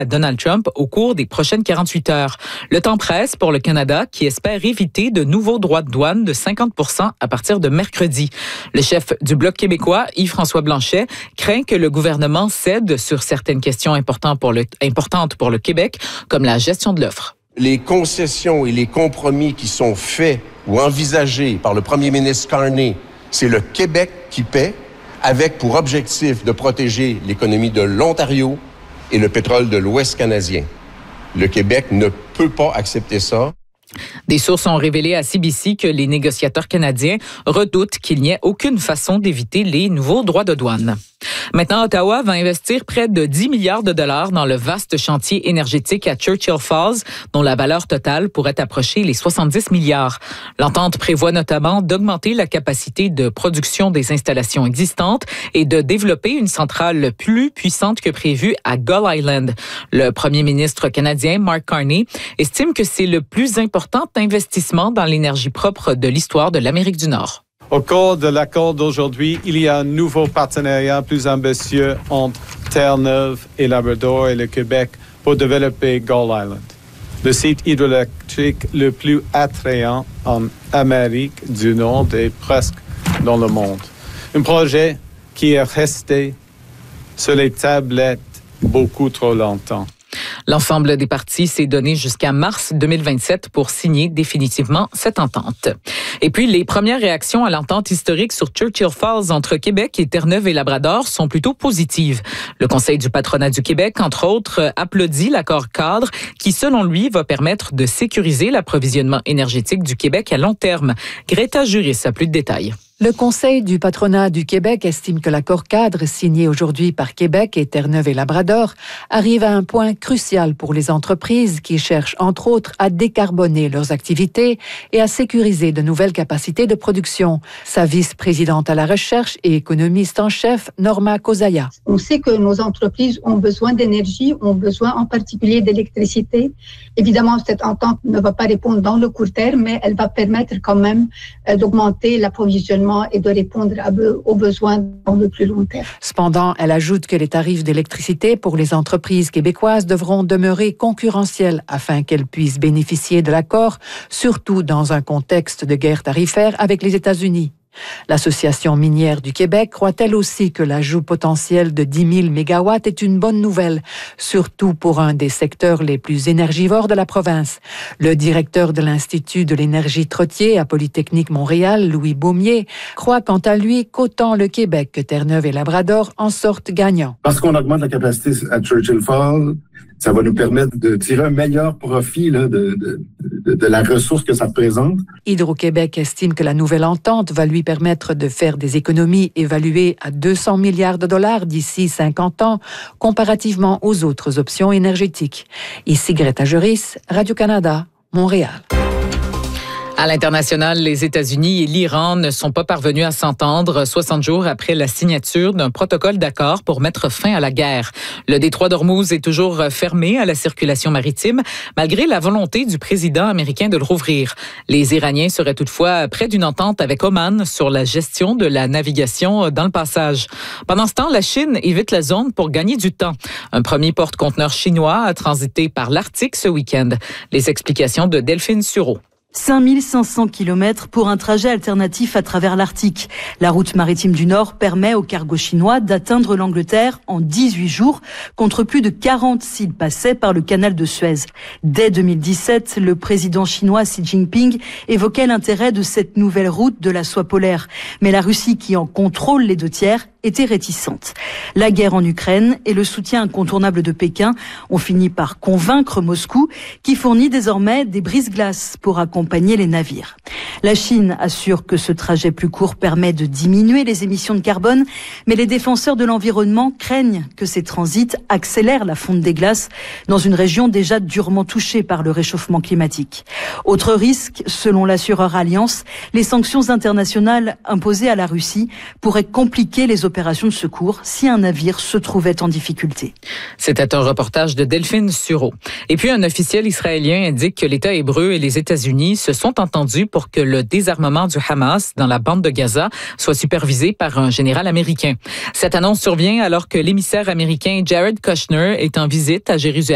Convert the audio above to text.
Donald Trump au cours des prochaines 48 heures. Le temps presse pour le Canada qui espère éviter de nouveaux droits de douane de 50 % à partir de mercredi. Le chef du Bloc québécois, Yves-François Blanchet, craint que le gouvernement cède sur certaines questions importantes pour le Québec, comme la gestion de l'offre. Les concessions et les compromis qui sont faits ou envisagés par le premier ministre Carney, c'est le Québec qui paie, avec pour objectif de protéger l'économie de l'Ontario et le pétrole de l'Ouest canadien. Le Québec ne peut pas accepter ça. Des sources ont révélé à CBC que les négociateurs canadiens redoutent qu'il n'y ait aucune façon d'éviter les nouveaux droits de douane. Maintenant, Ottawa va investir près de 10 milliards de dollars dans le vaste chantier énergétique à Churchill Falls, dont la valeur totale pourrait approcher les 70 milliards. L'entente prévoit notamment d'augmenter la capacité de production des installations existantes et de développer une centrale plus puissante que prévu à Gull Island. Le premier ministre canadien, Mark Carney, estime que c'est le plus important investissement dans l'énergie propre de l'histoire de l'Amérique du Nord. Au cours de l'accord d'aujourd'hui, il y a un nouveau partenariat plus ambitieux entre Terre-Neuve et Labrador et le Québec pour développer Gull Island, le site hydroélectrique le plus attrayant en Amérique du Nord et presque dans le monde. Un projet qui est resté sur les tablettes beaucoup trop longtemps. L'ensemble des parties s'est donné jusqu'à mars 2027 pour signer définitivement cette entente. Et puis, les premières réactions à l'entente historique sur Churchill Falls entre Québec et Terre-Neuve et Labrador sont plutôt positives. Le Conseil du patronat du Québec, entre autres, applaudit l'accord cadre qui, selon lui, va permettre de sécuriser l'approvisionnement énergétique du Québec à long terme. Greta Juris a plus de détails. Le Conseil du patronat du Québec estime que l'accord cadre signé aujourd'hui par Québec et Terre-Neuve et Labrador arrive à un point crucial pour les entreprises qui cherchent entre autres à décarboner leurs activités et à sécuriser de nouvelles capacités de production. Sa vice-présidente à la recherche et économiste en chef, Norma Kozaya. On sait que nos entreprises ont besoin d'énergie, ont besoin en particulier d'électricité. Évidemment, cette entente ne va pas répondre dans le court terme, mais elle va permettre quand même d'augmenter l'approvisionnement et de répondre aux besoins dans le plus long terme. Cependant, elle ajoute que les tarifs d'électricité pour les entreprises québécoises devront demeurer concurrentiels afin qu'elles puissent bénéficier de l'accord, surtout dans un contexte de guerre tarifaire avec les États-Unis. L'Association minière du Québec croit elle aussi que l'ajout potentiel de 10 000 mégawatts est une bonne nouvelle, surtout pour un des secteurs les plus énergivores de la province. Le directeur de l'Institut de l'énergie Trottier à Polytechnique Montréal, Louis Beaumier, croit quant à lui qu'autant le Québec que Terre-Neuve et Labrador en sortent gagnants. Parce qu'on augmente la capacité à Churchill Falls, ça va nous permettre de tirer un meilleur profit de la ressource que ça représente. Hydro-Québec estime que la nouvelle entente va lui permettre de faire des économies évaluées à 200 milliards de dollars d'ici 50 ans, comparativement aux autres options énergétiques. Ici Greta Juris, Radio-Canada, Montréal. À l'international, les États-Unis et l'Iran ne sont pas parvenus à s'entendre 60 jours après la signature d'un protocole d'accord pour mettre fin à la guerre. Le détroit d'Ormuz est toujours fermé à la circulation maritime, malgré la volonté du président américain de le rouvrir. Les Iraniens seraient toutefois près d'une entente avec Oman sur la gestion de la navigation dans le passage. Pendant ce temps, la Chine évite la zone pour gagner du temps. Un premier porte-conteneur chinois a transité par l'Arctique ce week-end. Les explications de Delphine Sureau. 5500 km pour un trajet alternatif à travers l'Arctique. La route maritime du Nord permet au cargo chinois d'atteindre l'Angleterre en 18 jours, contre plus de 40 s'il passait par le canal de Suez. Dès 2017, le président chinois Xi Jinping évoquait l'intérêt de cette nouvelle route de la soie polaire. Mais la Russie, qui en contrôle les 2/3, était réticente. La guerre en Ukraine et le soutien incontournable de Pékin ont fini par convaincre Moscou, qui fournit désormais des brise-glaces pour accompagner les navires. La Chine assure que ce trajet plus court permet de diminuer les émissions de carbone, mais les défenseurs de l'environnement craignent que ces transits accélèrent la fonte des glaces dans une région déjà durement touchée par le réchauffement climatique. Autre risque, selon l'assureur Allianz, les sanctions internationales imposées à la Russie pourraient compliquer les opérations de secours si un navire se trouvait en difficulté. C'était un reportage de Delphine Sureau. Et puis, un officiel israélien indique que l'État hébreu et les États-Unis se sont entendus pour que le désarmement du Hamas dans la bande de Gaza soit supervisé par un général américain. Cette annonce survient alors que l'émissaire américain Jared Kushner est en visite à Jérusalem